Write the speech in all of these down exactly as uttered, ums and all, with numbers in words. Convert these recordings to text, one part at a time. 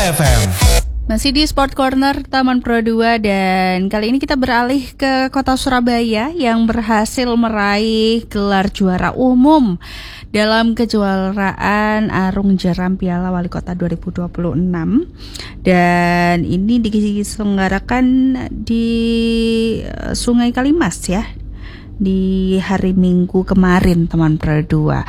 F M. Masih di Sport Corner Taman Pro dua dan kali ini kita beralih ke kota Surabaya yang berhasil meraih gelar juara umum dalam kejuaraan Arung Jeram Piala Wali Kota dua ribu dua puluh enam. Dan ini diselenggarakan di Sungai Kalimas ya, di hari Minggu kemarin Taman Pro dua.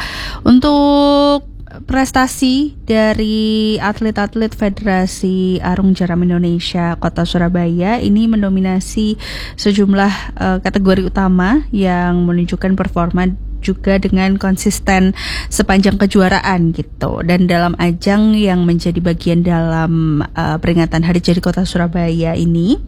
Untuk prestasi dari atlet-atlet Federasi Arung Jeram Indonesia Kota Surabaya ini mendominasi sejumlah uh, kategori utama yang menunjukkan performa juga dengan konsisten sepanjang kejuaraan gitu. Dan dalam ajang yang menjadi bagian dalam uh, peringatan Hari Jadi Kota Surabaya ini,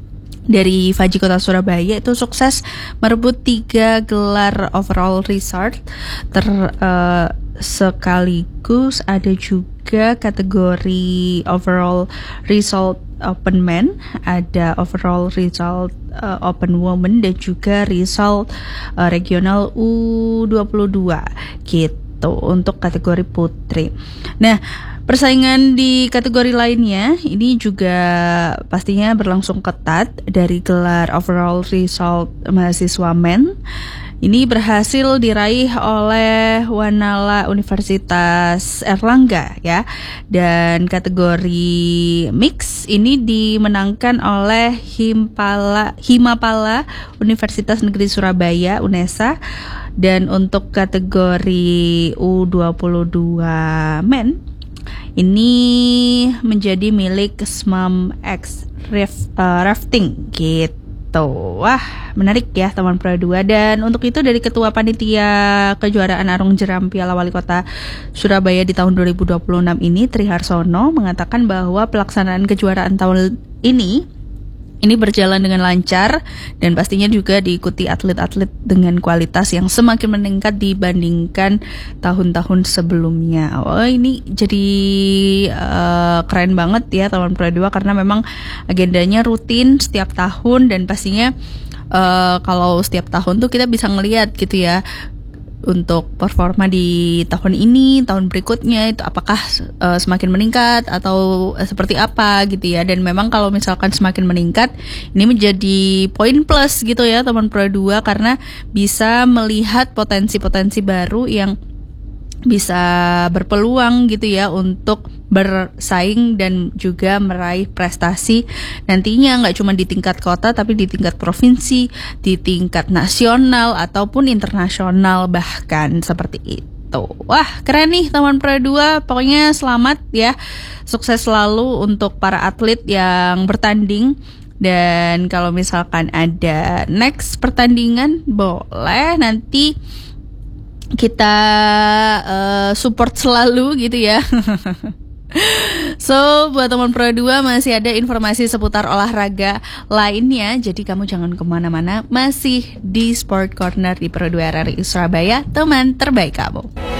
dari Faji Kota Surabaya itu sukses merebut tiga gelar overall result ter uh, sekaligus ada juga kategori overall result open man, ada overall result uh, open woman dan juga result uh, regional U dua puluh dua gitu untuk kategori putri. Nah, persaingan di kategori lainnya ini juga pastinya berlangsung ketat. Dari gelar overall result mahasiswa men ini berhasil diraih oleh Wanala Universitas Erlangga ya. Dan kategori mix ini dimenangkan oleh Himpala, Himapala Universitas Negeri Surabaya UNESA. Dan untuk kategori U dua puluh dua men ini menjadi milik Smam X Rafting gitu. Wah, menarik ya Taman Pro dua. Dan untuk itu dari Ketua Panitia Kejuaraan Arung Jeram Piala Wali Kota Surabaya di tahun dua ribu dua puluh enam ini, Tri Harsono mengatakan bahwa pelaksanaan kejuaraan tahun ini Ini berjalan dengan lancar dan pastinya juga diikuti atlet-atlet dengan kualitas yang semakin meningkat dibandingkan tahun-tahun sebelumnya. Oh, ini jadi uh, keren banget ya Taman Pro dua karena memang agendanya rutin setiap tahun dan pastinya uh, kalau setiap tahun tuh kita bisa ngelihat gitu ya untuk performa di tahun ini, tahun berikutnya itu apakah uh, semakin meningkat atau uh, seperti apa gitu ya. Dan memang kalau misalkan semakin meningkat, ini menjadi poin plus gitu ya Taman Pro dua karena bisa melihat potensi-potensi baru yang bisa berpeluang gitu ya untuk bersaing dan juga meraih prestasi nantinya nggak cuma di tingkat kota tapi di tingkat provinsi, di tingkat nasional ataupun internasional bahkan seperti itu. Wah, keren nih Taman Pro dua. Pokoknya selamat ya, sukses selalu untuk para atlet yang bertanding. Dan kalau misalkan ada next pertandingan boleh nanti kita uh, support selalu gitu ya. So, buat Taman Pro dua masih ada informasi seputar olahraga lainnya. Jadi kamu jangan kemana-mana, masih di Sport Corner di Pro dua R R I Surabaya, teman terbaik kamu.